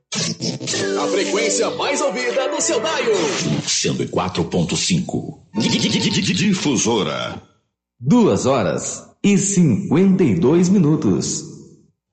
A frequência mais ouvida do seu dial. 104.5. Difusora. 2 horas e 52 minutos.